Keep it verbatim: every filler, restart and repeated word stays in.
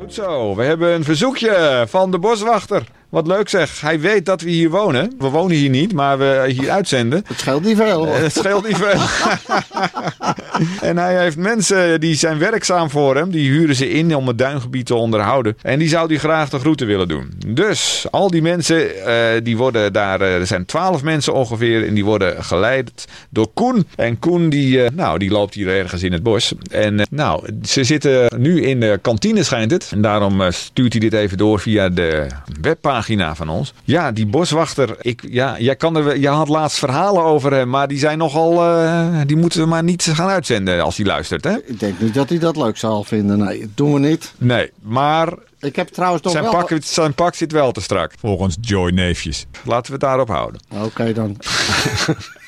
Goed zo, we hebben een verzoekje van de boswachter. Wat leuk zeg, hij weet dat we hier wonen. We wonen hier niet, maar we hier uitzenden. Het scheelt niet veel hoor. Het scheelt niet veel. En hij heeft mensen die zijn werkzaam voor hem. Die huren ze in om het duingebied te onderhouden. En die zou hij graag de groeten willen doen. Dus al die mensen, uh, die worden daar... Uh, er zijn twaalf mensen ongeveer. En die worden geleid door Koen. En Koen die, uh, nou, die loopt hier ergens in het bos. En uh, nou, ze zitten nu in de kantine schijnt het. En daarom uh, stuurt hij dit even door via de webpagina van ons. Ja, die boswachter. Ik, ja, jij, kan er, jij had laatst verhalen over hem. Maar die zijn nogal... Uh, die moeten we maar niet gaan uitzenden als hij luistert, hè? Ik denk niet dat hij dat leuk zal vinden. Nee, dat doen we niet. Nee, maar... Ik heb trouwens nog zijn wel... Pak, zijn pak zit wel te strak. Volgens Joy Neefjes. Laten we het daarop houden. Oké okay, dan.